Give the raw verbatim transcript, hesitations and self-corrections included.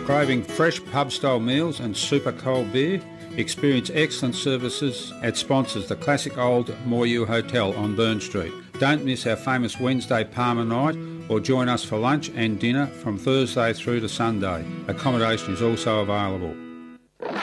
Craving fresh pub-style meals and super cold beer? Experience excellent services at sponsors the classic old Moyu Hotel on Burn Street. Don't miss our famous Wednesday Palmer night or join us for lunch and dinner from Thursday through to Sunday. Accommodation is also available.